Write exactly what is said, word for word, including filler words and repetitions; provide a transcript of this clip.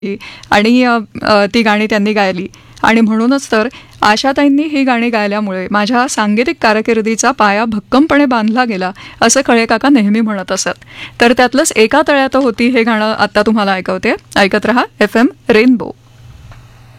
आणि अ, अ, ती गाणी त्यांनी गायली आणि म्हणूनच तर आशाताईंनी ही गाणी गायल्यामुळे माझ्या सांगीतिक कारकिर्दीचा पाया भक्कमपणे बांधला गेला असं खळे काका नेहमी म्हणत असत. तर त्यातलंच एका तळ्यात होती हे गाणं आता तुम्हाला ऐकवते. ऐकत रहा एफ एम रेनबो.